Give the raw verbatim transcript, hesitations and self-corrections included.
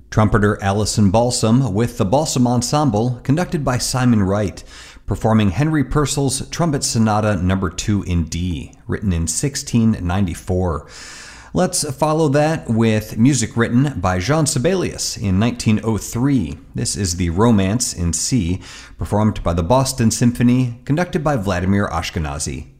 Trumpeter Alison Balsam with the Balsam Ensemble, conducted by Simon Wright, performing Henry Purcell's Trumpet Sonata number two in D, written in sixteen ninety-four. Let's follow that with music written by Jean Sibelius in nineteen oh three. This is the Romance in C, performed by the Boston Symphony, conducted by Vladimir Ashkenazy.